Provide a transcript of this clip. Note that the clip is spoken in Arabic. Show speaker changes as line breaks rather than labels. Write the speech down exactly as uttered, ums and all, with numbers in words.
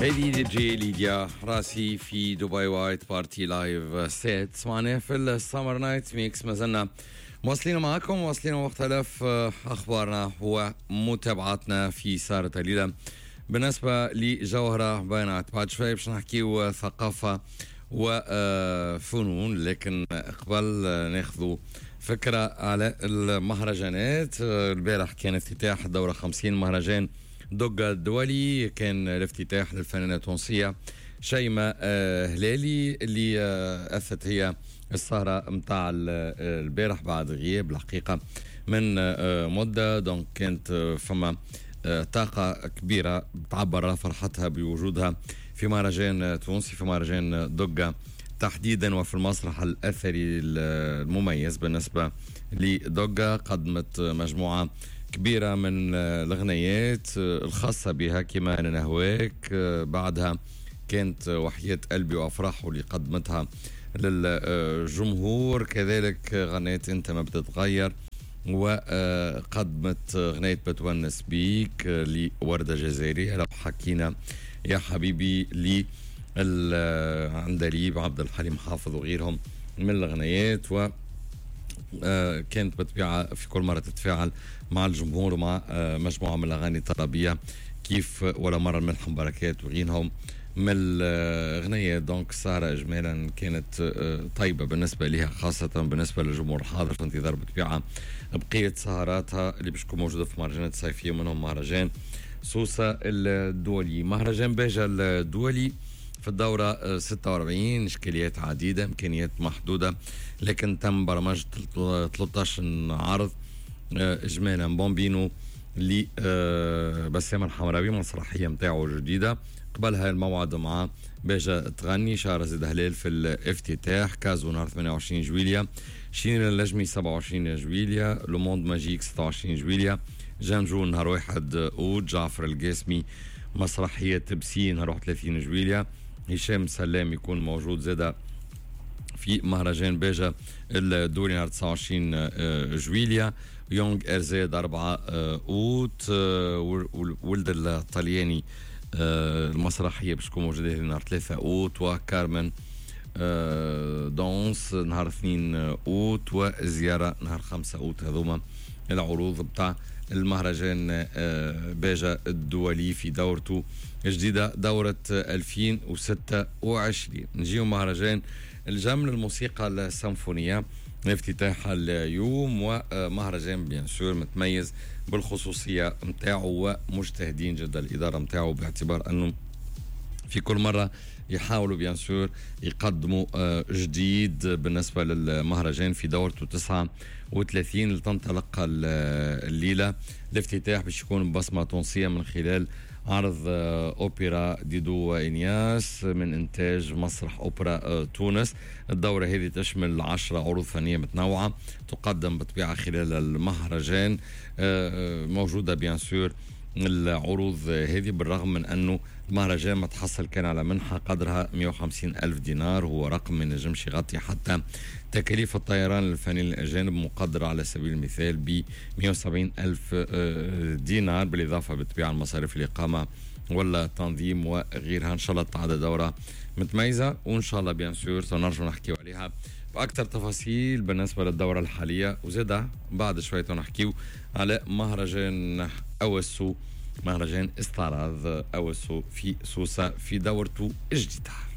هذه دي جي ليديا راسي في دبي وايت بارتي لايف سيت معنا في السمر نايت ميكس. ما زلنا مواصلين معكم، مواصلين مختلف اخبارنا ومتابعاتنا في سارة الليله. بالنسبه لجوهره بينات بعد شوي باش نحكيو ثقافه وفنون، لكن قبل ناخذوا فكره على المهرجانات. البارح كان افتتاح الدوره خمسين مهرجان دوغا الدولي، كان الافتتاح للفنانة التونسية شيماء هلالي اللي أثت هي السهرة متاع البارح بعد غياب الحقيقة من مدة. دونك كانت فما طاقة كبيرة تعبر على فرحتها بوجودها في مهرجان تونسي، في مهرجان دوغا تحديدا، وفي المسرح الأثري المميز بالنسبة لدوغا. قدمت مجموعة كبيرة من الأغنيات الخاصة بها كما أنا نهواك، بعدها كانت وحياة قلبي وأفراحه اللي قدمتها للجمهور، كذلك غنيت أنت ما بتتغير، وقدمت غنية بتونس بيك لوردة جزائرية. لو حكينا يا حبيبي للعندليب عبد الحليم حافظ وغيرهم من الأغنيات، و آه كانت بتبيع في كل مرة تتفاعل مع الجمهور ومع آه مجموعة من الأغاني الطربية كيف ولا مرة الملحم بركات وغيرهم من الأغنيات. دونك السهرة إجمالا كانت آه طيبة بالنسبة لها، خاصة بالنسبة للجمهور الحاضر في انتظار بتبيعها بقية سهراتها اللي بتكون موجودة في مهرجانات صيفية، منهم مهرجان سوسة الدولي. مهرجان باجة الدولي في الدورة ستة وأربعين، إشكاليات عديدة، إمكانيات محدودة، لكن تم برمجة ثلاثة عشر عرض إجمالا بومبينو لبسام الحمراوي، مسرحية متاعه جديدة. قبلها الموعد مع باجة تغني، شهرزاد هلال في الافتتاح، كازو نهار ثمانية وعشرين جويلية، شيرين اللجمي سبعة وعشرين جويلية، لو موند ماجيك ستة وعشرين جويلية، جانجون نهار واحد أوت، جعفر القاسمي مسرحية تبسي نهار واحد وثلاثين جويلية، هشام سلام يكون موجود زادة في مهرجان باجة الدولي نهار تسعة وعشرين جويلية، يونغ ارزاد أربعة أوت، ولد الطلياني المسرحية باش تكون موجودة نهار ثلاثة أوت، وكارمن دونس نهار اثنين أوت، وزيارة نهار خمسة أوت. هذوما العروض بتاع المهرجان باجة الدولي في دورته جديدة دورة ألفين وستة وعشرين. نجيو مهرجان الجمل الموسيقى السيمفونية افتتاح اليوم، ومهرجان بيان سور متميز بالخصوصية متاعه ومجتهدين جدا الإدارة متاعه، باعتبار أنه في كل مرة يحاولوا بيان سور يقدموا جديد بالنسبة للمهرجان في دورته تسعة وثلاثين اللي تنطلق الليلة. الافتتاح باش يكون بصمة تونسية من خلال عرض أوبرا ديدو وإنياس من إنتاج مسرح أوبرا تونس. الدورة هذه تشمل عشرة عروض فنية متنوعة تقدم بطبيعة خلال المهرجان. موجودة بيان سور العروض هذه بالرغم من أنه المهرجان ما تحصل كان على منحة قدرها مئة وخمسين ألف دينار، هو رقم ما ينجمش يغطي حتى تكاليف الطيران للفنانين الأجانب، مقدرة على سبيل المثال ب مئة وسبعين ألف دينار، بالإضافة بطبيعة المصاريف الإقامة ولا تنظيم وغيرها. إن شاء الله تعد دورة متميزة، وإن شاء الله بيان سور سنرجع نحكي عليها بأكثر تفاصيل بالنسبة للدورة الحالية، وزادة بعد شوية نحكيو على مهرجان أوسو، مهرجان استعراض أوسو في سوسة في دورته الجديدة.